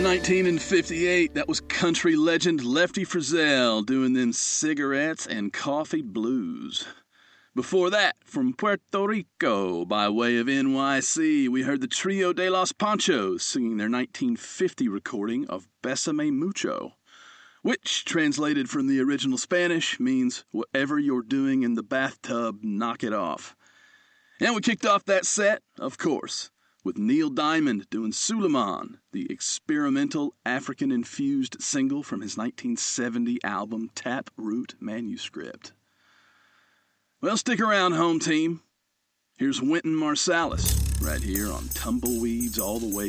1958, that was country legend Lefty Frizzell doing them cigarettes and coffee blues. Before that, from Puerto Rico, by way of NYC, we heard the Trio de los Panchos singing their 1950 recording of Bésame Mucho, which, translated from the original Spanish, means whatever you're doing in the bathtub, knock it off. And we kicked off that set, of course, with Neil Diamond doing Suleiman, the experimental African-infused single from his 1970 album Taproot Manuscript. Well, stick around, home team. Here's Wynton Marsalis, right here on Tumbleweeds All the Way